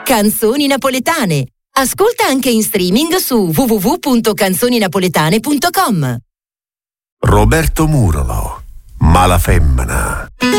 Canzoni napoletane. Ascolta anche in streaming su www.canzoninapoletane.com. Roberto Murolo, Mala femmina.